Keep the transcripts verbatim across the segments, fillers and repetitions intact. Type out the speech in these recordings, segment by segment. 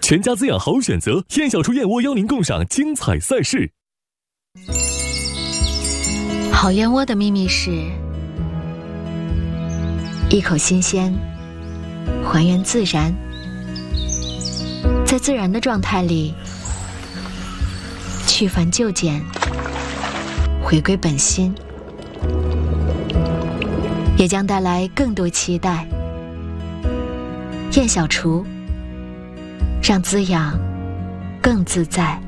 全家滋养好选择，燕小厨燕窝邀您共赏精彩赛事。 好燕窝的秘密是一口新鲜，还原自然，在自然的状态里去繁就简，回归本心，也将带来更多期待。燕小厨，让滋养更自在。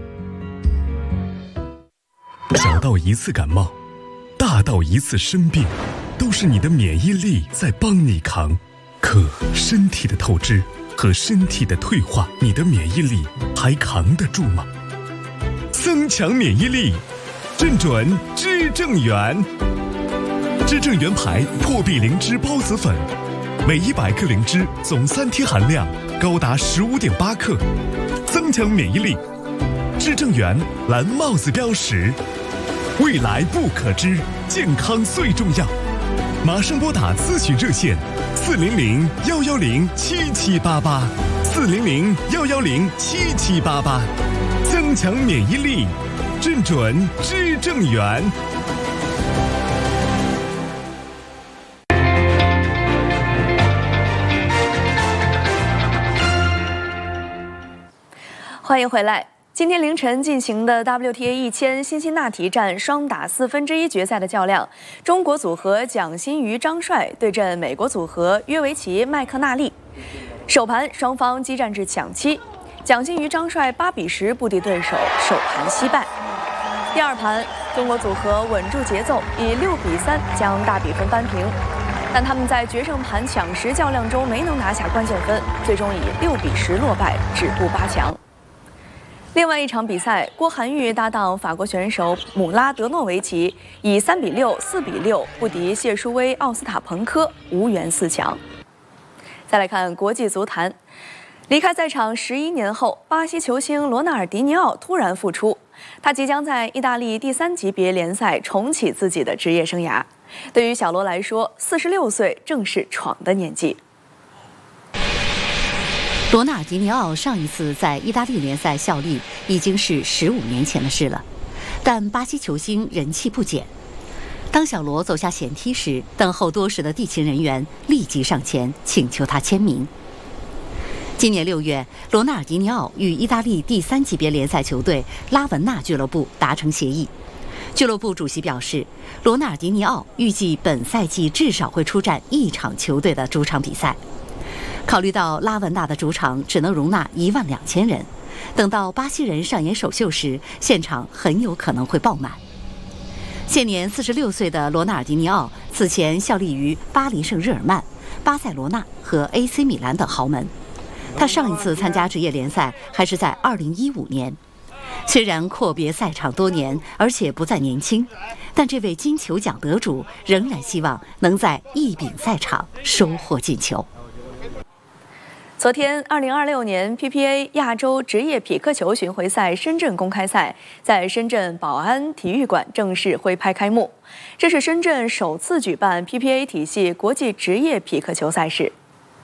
小到一次感冒，大到一次生病，都是你的免疫力在帮你扛。可身体的透支和身体的退化，你的免疫力还扛得住吗？增强免疫力，正准知正元。知正元牌破壁灵芝孢子粉，每一百克灵芝总三天含量高达十五点八克，增强免疫力。知正元蓝帽子标识，未来不可知，健康最重要。马上拨打咨询热线四零零幺幺零七七八八，四零零幺幺零七七八八，增强免疫力，正准知正元。 欢迎回来。今天凌晨进行的 W T A 一千辛辛那提站双打四分之一决赛的较量，中国组合蒋欣瑜、张帅对阵美国组合约维奇、麦克纳利。首盘双方激战至抢七，蒋欣瑜、张帅八比十不敌对手，首盘惜败。第二盘，中国组合稳住节奏，以六比三将大比分扳平，但他们在决胜盘抢十较量中没能拿下关键分，最终以六比十落败，止步八强。另外一场比赛，郭涵玉搭档法国选手姆拉德诺维奇，以三比六、四比六不敌谢舒薇、奥斯塔彭科，无缘四强。再来看国际足坛，离开赛场十一年后，巴西球星罗纳尔迪尼奥突然复出，他即将在意大利第三级别联赛重启自己的职业生涯。对于小罗来说，四十六岁正是闯的年纪。 罗纳尔迪尼奥上一次在意大利联赛效力已经是十五年前的事了，但巴西球星人气不减。当小罗走下舷梯时，等候多时的地勤人员立即上前请求他签名。今年六月，罗纳尔迪尼奥与意大利第三级别联赛球队拉文纳俱乐部达成协议。俱乐部主席表示，罗纳尔迪尼奥预计本赛季至少会出战一场球队的主场比赛。考虑到拉文纳的主场只能容纳一万两千人，等到巴西人上演首秀时，现场很有可能会爆满。现年四十六岁的罗纳尔迪尼奥此前效力于巴黎圣日耳曼、巴塞罗那和 A C 米兰等豪门。他上一次参加职业联赛还是在二零一五年。虽然阔别赛场多年，而且不再年轻，但这位金球奖得主仍然希望能在一丙赛场收获进球。 昨天，二零二六年 P P A 亚洲职业匹克球巡回赛深圳公开赛在深圳宝安体育馆正式挥拍开幕。这是深圳首次举办 P P A 体系国际职业匹克球赛事。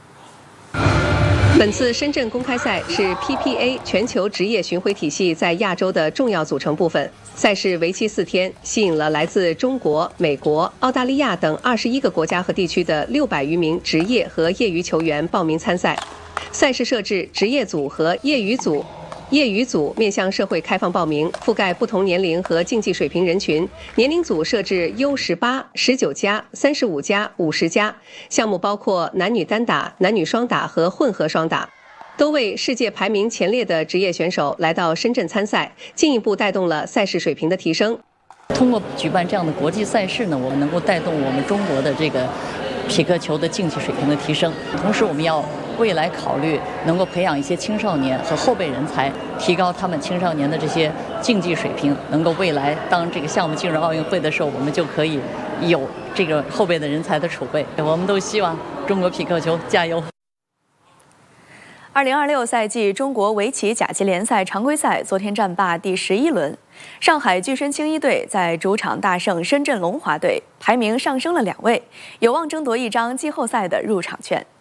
本次深圳公开赛是 P P A 全球职业巡回体系在亚洲的重要组成部分。赛事为期四天，吸引了来自中国、美国、澳大利亚等二十一个国家和地区的六百余名职业和业余球员报名参赛。赛事设置职业组和业余组，业余组面向社会开放报名，覆盖不同年龄和竞技水平人群。年龄组设置 U 十八、十九加、三十五加、五十加，项目包括男女单打、男女双打和混合双打，都为世界排名前列的职业选手来到深圳参赛，进一步带动了赛事水平的提升。 通过举办这样的国际赛事呢，我们能够带动我们中国的这个匹克球的竞技水平的提升，同时我们要未来考虑能够培养一些青少年和后备人才，提高他们青少年的这些竞技水平，能够未来当这个项目进入奥运会的时候，我们就可以有这个后备的人才的储备。我们都希望中国匹克球加油。 二零二六赛季中国围棋甲级联赛常规赛昨天战罢第十一轮，上海巨深青衣队在主场大胜深圳龙华队，排名上升了两位，有望争夺一张季后赛的入场券。